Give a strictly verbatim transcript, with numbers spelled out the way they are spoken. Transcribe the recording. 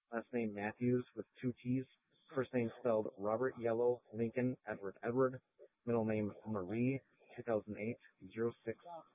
Last name Matthews with two T's. First name spelled Robert Yellow Lincoln Edward Edward. Middle name Marie. two thousand eight oh six